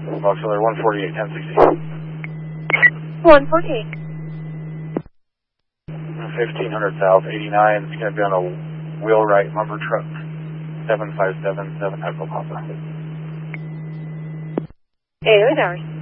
Auxiliary 148, 1060. 148. 1500 south, 89. It's going to be on a wheelwright lumber truck. 7577 Echo Papa. 8 hours.